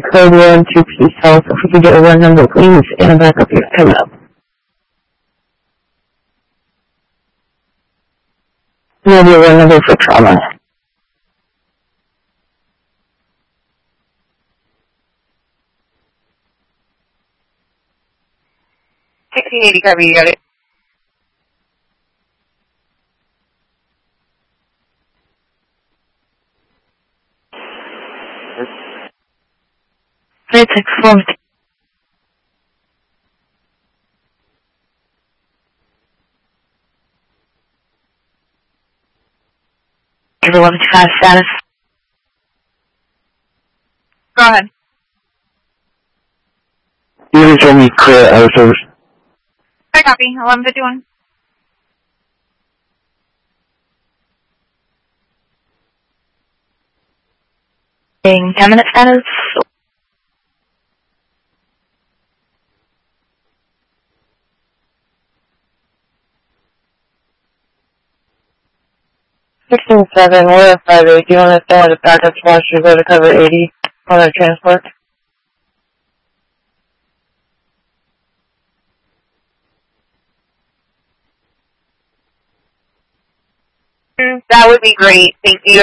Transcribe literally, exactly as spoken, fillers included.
code one to Peace Health. If we could get a run number, please, and a backup here coming up. We'll do a run number for trauma. sixteen eighty, Kirby, you got it. three six four. eleven five status. Go ahead. You can tell me clear out of service. I copy. eleven fifty-one. ten minute status. sixteen seven, we're at five eight. Do you want to stay at a backup squad? Should go to cover eighty on our transport? That would be great. Thank you.